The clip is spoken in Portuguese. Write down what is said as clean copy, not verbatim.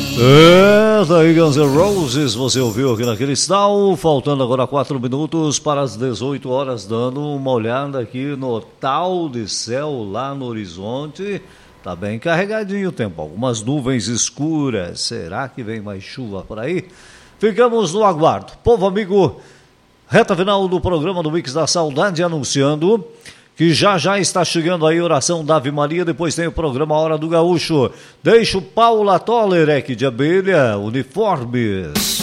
Daí Guns N' Roses, você ouviu aqui naquele estalo, faltando agora 4 minutos para as 18 horas, dando uma olhada aqui no tal de céu lá no horizonte, tá bem carregadinho o tempo, algumas nuvens escuras, será que vem mais chuva por aí? Ficamos no aguardo. Povo amigo, reta final do programa do Mix da Saudade, anunciando que já está chegando aí a oração da Ave Maria, depois tem o programa Hora do Gaúcho. Deixa o Paula Toller, de abelha, uniformes.